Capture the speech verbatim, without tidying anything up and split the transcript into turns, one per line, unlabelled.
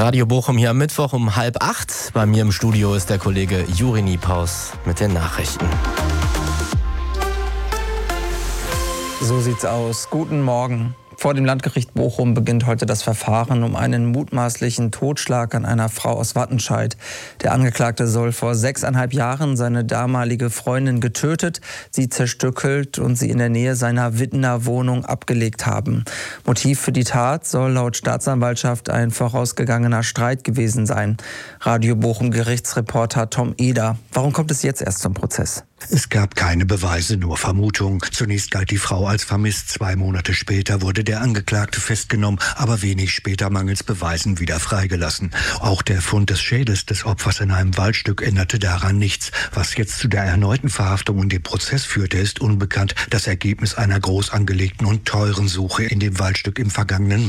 Radio Bochum hier am Mittwoch um halb acht. Bei mir im Studio ist der Kollege Juri Niepaus mit den Nachrichten.
So sieht's aus. Guten Morgen. Vor dem Landgericht Bochum beginnt heute das Verfahren um einen mutmaßlichen Totschlag an einer Frau aus Wattenscheid. Der Angeklagte soll vor sechseinhalb Jahren seine damalige Freundin getötet, sie zerstückelt und sie in der Nähe seiner Wittener Wohnung abgelegt haben. Motiv für die Tat soll laut Staatsanwaltschaft ein vorausgegangener Streit gewesen sein. Radio Bochum Gerichtsreporter Tom Eder. Warum kommt es jetzt erst zum Prozess?
Es gab keine Beweise, nur Vermutungen. Zunächst galt die Frau als vermisst. Zwei Monate später wurde der Angeklagte festgenommen, aber wenig später mangels Beweisen wieder freigelassen. Auch der Fund des Schädels des Opfers in einem Waldstück änderte daran nichts. Was jetzt zu der erneuten Verhaftung und dem Prozess führte, ist unbekannt. Das Ergebnis einer groß angelegten und teuren Suche in dem Waldstück im vergangenen